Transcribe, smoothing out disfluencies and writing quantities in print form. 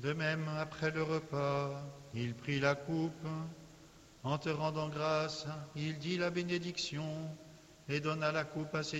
De même, après le repas, il prit la coupe. En te rendant grâce, il dit la bénédiction et donna la coupe à ses